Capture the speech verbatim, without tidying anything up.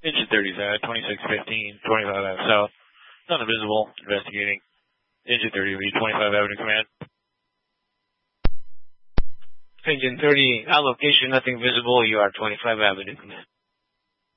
Engine thirty is at twenty-six fifteen, twenty-five Ave South. Nothing visible. Investigating. Engine thirty will be twenty-five Avenue Command. Engine thirty, at location, nothing visible. You are twenty-five Avenue Command.